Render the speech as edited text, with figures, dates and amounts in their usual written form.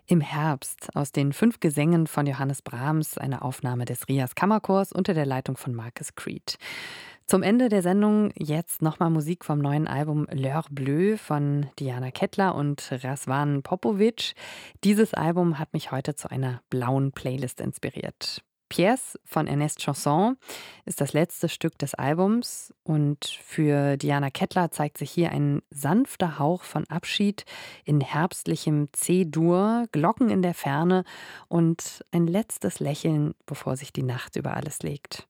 Im Herbst aus den 5 Gesängen von Johannes Brahms, eine Aufnahme des Rias Kammerchors unter der Leitung von Marcus Creed. Zum Ende der Sendung jetzt nochmal Musik vom neuen Album L'Heure Bleue von Diana Kettler und Razvan Popovic. Dieses Album hat mich heute zu einer blauen Playlist inspiriert. Pièce von Ernest Chausson ist das letzte Stück des Albums und für Diana Kettler zeigt sich hier ein sanfter Hauch von Abschied in herbstlichem C-Dur, Glocken in der Ferne und ein letztes Lächeln, bevor sich die Nacht über alles legt.